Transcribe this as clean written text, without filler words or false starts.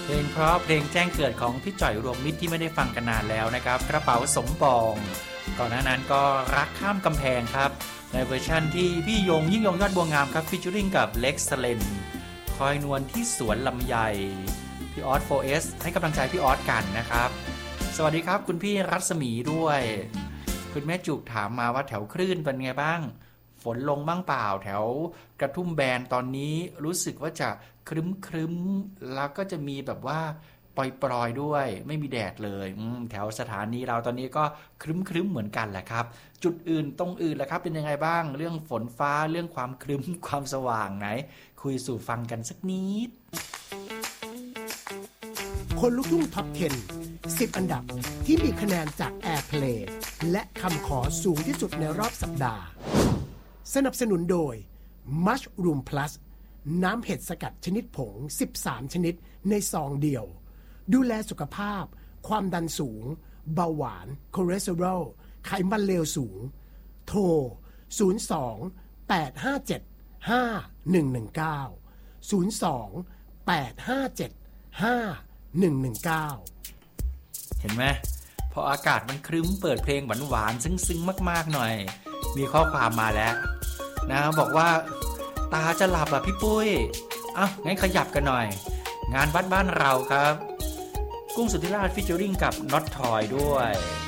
เพลงเพราะเพลงแจ้งเกิดของพี่จ่อยรวมมิตรที่ไม่ได้ฟังกันนานแล้วนะครับกระเป๋าสมปองก่อนหน้านั้นก็รักข้ามกำแพงครับในเวอร์ชั่นที่พี่ยงยิ่งยงยอดบัวงามครับฟีเจอริ่งกับเล็กซ์เลนคอยนวลที่สวนลำไยพี่ออส 4S ให้กำลังใจพี่ออสกันนะครับสวัสดีครับคุณพี่รัศมีด้วยคุณแม่จุกถามมาว่าแถวคลื่นเป็นไงบ้างฝนลงบ้างเปล่าแถวกระทุ่มแบนตอนนี้รู้สึกว่าจะครึ้มแล้วก็จะมีแบบว่าปล่อยด้วยไม่มีแดดเลยแถวสถานีเราตอนนี้ก็ครึ้มเหมือนกันแหละครับจุดอื่นตรงอื่นแหละครับเป็นยังไงบ้างเรื่องฝนฟ้าเรื่องความครึ้มความสว่างไหนคุยสู่ฟังกันสักนิดคนลุกทุ่งท็อป 10 10 อันดับที่มีคะแนนจาก Airplay และคำขอสูงที่สุดในรอบสัปดาห์สนับสนุนโดย Mushroom Plus น้ำเห็ดสกัดชนิดผง13ชนิดในซองเดียวดูแลสุขภาพความดันสูงเบาหวานคอเลสเตอรอลไขมันเลวสูงโทร02 857 5119 02 857 5119 เห็นไหมพออากาศมันครึ้มเปิดเพลงหวานๆซึ้งๆมากๆหน่อยมีข้อความมาแล้วนะบอกว่าตาจะหลับอ่ะพี่ปุ้ยงั้นขยับกันหน่อยงานวัดบ้านเราครับกุ้งสุธิราชฟีเจอริ่งกับน็อตทอยด้วย